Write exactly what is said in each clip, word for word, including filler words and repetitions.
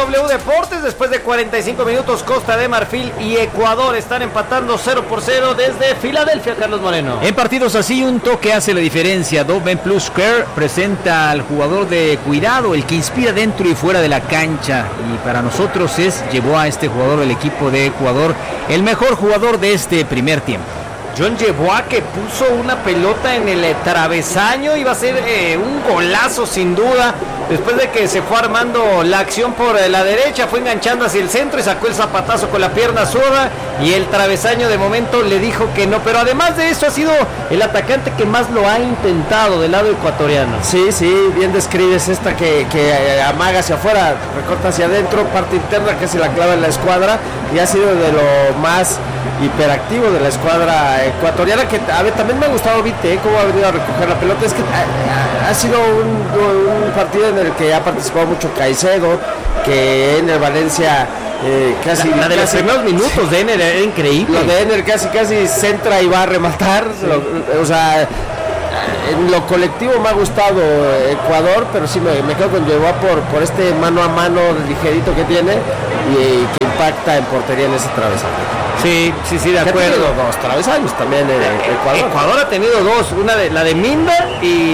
W Deportes. Después de cuarenta y cinco minutos, Costa de Marfil y Ecuador están empatando cero por cero desde Filadelfia, Carlos Moreno. En partidos así, un toque hace la diferencia. Doven Plus Care presenta al jugador de cuidado, el que inspira dentro y fuera de la cancha. Y para nosotros es, llevó a este jugador del equipo de Ecuador, el mejor jugador de este primer tiempo. John Yeboah, que puso una pelota en el travesaño, iba a ser eh, un golazo sin duda, después de que se fue armando la acción por la derecha, fue enganchando hacia el centro y sacó el zapatazo con la pierna zurda, y el travesaño de momento le dijo que no, pero además de eso ha sido el atacante que más lo ha intentado del lado ecuatoriano. Sí, sí, bien describes esta que, que amaga hacia afuera, recorta hacia adentro, parte interna que se la clava en la escuadra, y ha sido de lo más hiperactivo de la escuadra ecuatoriana, que a ver, también me ha gustado Vite, ¿eh? Cómo ha venido a recoger la pelota. Es que ha, ha sido un, un partido en el que ha participado mucho Caicedo, que Ener Valencia eh, casi... La, la de casi, los primeros minutos de Ener era increíble. Lo de Ener casi casi centra y va a rematar, sí. lo, o sea... En lo colectivo me ha gustado Ecuador, pero sí me, me quedo con Yeboah por, por este mano a mano ligerito que tiene y, y que impacta en portería en ese travesaño. Sí, sí, sí, de acuerdo. Dos travesaños también en Ecuador. Ecuador ha tenido dos, una de la de Minda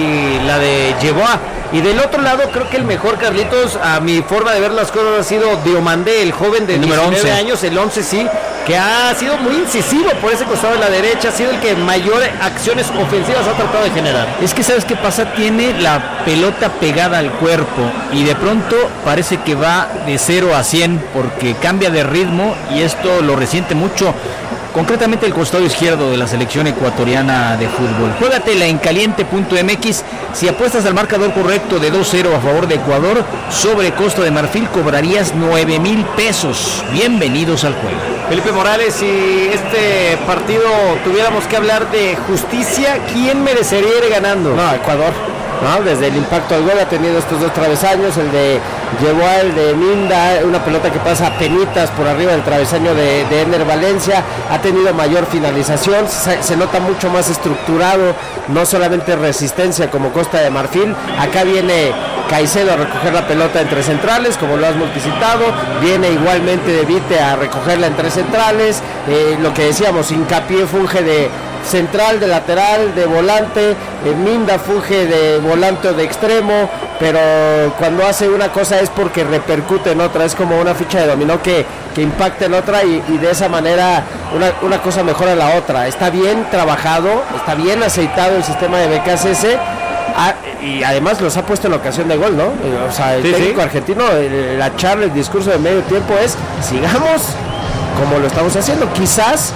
y la de Yeboah. Y del otro lado creo que el mejor, Carlitos, a mi forma de ver las cosas, ha sido Diomandé, el joven de diecinueve años, el once sí, que ha sido muy incisivo por ese costado de la derecha, ha sido el que mayor acciones ofensivas ha tratado de generar. Es que ¿sabes qué pasa? Tiene la pelota pegada al cuerpo y de pronto parece que va de cero a cien porque cambia de ritmo y esto lo resiente mucho. Concretamente el costado izquierdo de la selección ecuatoriana de fútbol. Juégatela en caliente punto m x. Si apuestas al marcador correcto de dos cero a favor de Ecuador sobre Costa de Marfil, cobrarías nueve mil pesos. Bienvenidos al juego. Felipe Morales, si este partido tuviéramos que hablar de justicia, ¿quién merecería ir ganando? No, Ecuador. ¿No? Desde el impacto al gol ha tenido estos dos travesaños, el de Yeboah, el de Minda, una pelota que pasa a penitas por arriba del travesaño de, de Ener Valencia, ha tenido mayor finalización, se, se nota mucho más estructurado, no solamente resistencia como Costa de Marfil. Acá viene Caicedo a recoger la pelota entre centrales, como lo has multicitado, viene igualmente De Vite a recogerla entre centrales, eh, lo que decíamos, Hincapié funge de central, de lateral, de volante, eh, Minda funge de volante o de extremo, pero cuando hace una cosa es porque repercute en otra, es como una ficha de dominó que, que impacta en otra y, y de esa manera una, una cosa mejora la otra. Está bien trabajado, está bien aceitado el sistema de B K C S. Ah, y además los ha puesto en ocasión de gol, ¿no? O sea, el sí, técnico sí. argentino, la charla, el discurso de medio tiempo es, sigamos como lo estamos haciendo, quizás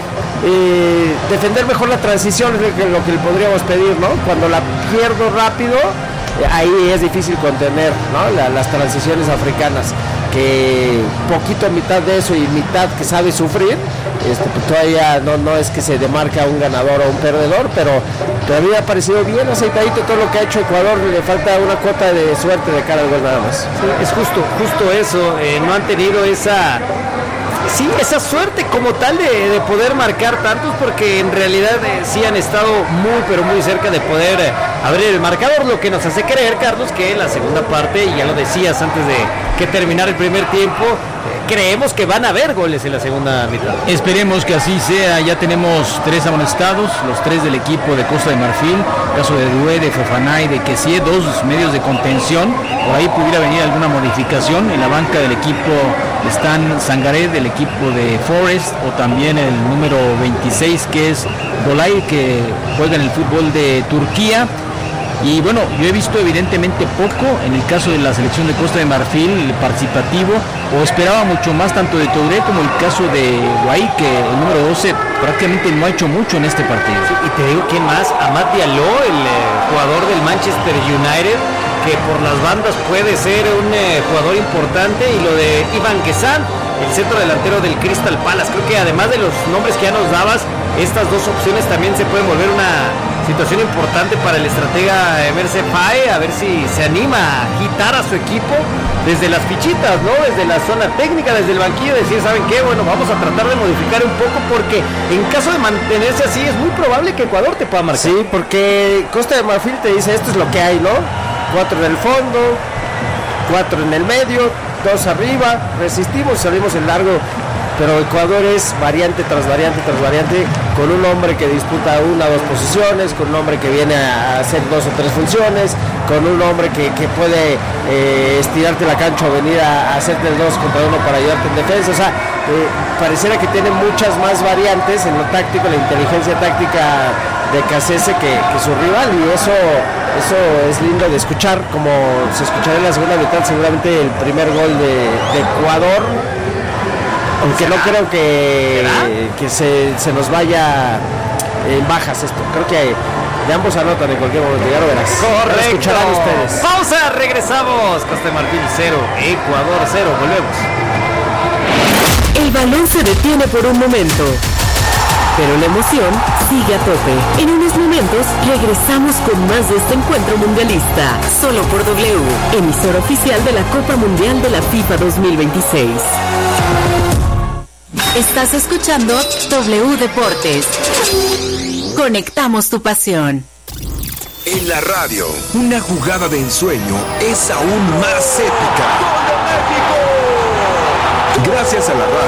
eh, defender mejor la transición es lo que, lo que le podríamos pedir, ¿no? Cuando la pierdo rápido, eh, ahí es difícil contener, ¿no? La, las transiciones africanas, que poquito mitad de eso y mitad que sabe sufrir, este, pues todavía no, no es que se demarca un ganador o un perdedor, pero todavía ha parecido bien aceitadito todo lo que ha hecho Ecuador. Le falta una cuota de suerte de cara al gol nada más. Sí, es justo, justo eso, eh, no han tenido esa... Sí, esa suerte como tal de, de poder marcar tantos, porque en realidad eh, sí han estado muy pero muy cerca de poder eh, abrir el marcador, lo que nos hace creer, Carlos, que en la segunda parte, y ya lo decías antes de que terminara el primer tiempo, eh, creemos que van a haber goles en la segunda mitad. Esperemos que así sea. Ya tenemos tres amonestados, los tres del equipo de Costa de Marfil, caso de Dué, de Fofana y de Kessie, dos medios de contención. Por ahí pudiera venir alguna modificación. En la banca del equipo están Sangaré del equipo de Forest, o también el número veintiséis que es Dolay, que juega en el fútbol de Turquía. Y bueno, yo he visto evidentemente poco en el caso de la selección de Costa de Marfil, el participativo, o esperaba mucho más tanto de Touré como el caso de Guay, que el número doce prácticamente no ha hecho mucho en este partido. Sí, y te digo, ¿quién más? Amad Diallo, el eh, jugador del Manchester United, que por las bandas puede ser un eh, jugador importante, y lo de Iván Guessant, el centro delantero del Crystal Palace. Creo que además de los nombres que ya nos dabas, estas dos opciones también se pueden volver una situación importante para el estratega Emerse Faé, a ver si se anima a agitar a su equipo desde las fichitas, ¿no? Desde la zona técnica, desde el banquillo, decir, ¿saben qué? Bueno, vamos a tratar de modificar un poco, porque en caso de mantenerse así es muy probable que Ecuador te pueda marcar. Sí, porque Costa de Marfil te dice, esto es lo que hay, ¿no? Cuatro en el fondo, cuatro en el medio, dos arriba, resistimos, salimos en largo, pero Ecuador es variante tras variante tras variante, con un hombre que disputa una o dos posiciones, con un hombre que viene a hacer dos o tres funciones, con un hombre que, que puede eh, estirarte la cancha o venir a, a hacerte el dos contra uno para ayudarte en defensa. O sea, eh, pareciera que tiene muchas más variantes en lo táctico, la inteligencia táctica de Cassese que, que su rival, y eso eso es lindo de escuchar, como se escuchará en la segunda mitad, seguramente el primer gol de, de Ecuador, aunque no creo que, que se, se nos vaya en bajas esto, creo que de ambos anotan en cualquier momento, ya lo verás. Correcto. Lo escucharán ustedes. Pausa, regresamos. Costa de Marfil cero, Ecuador cero, volvemos. El balón se detiene por un momento, pero la emoción sigue a tope. En unos momentos regresamos con más de este encuentro mundialista, solo por W, emisora oficial de la Copa Mundial de la FIFA dos mil veintiséis. Estás escuchando W Deportes. Conectamos tu pasión. En la radio, una jugada de ensueño es aún más épica. Gracias a la radio.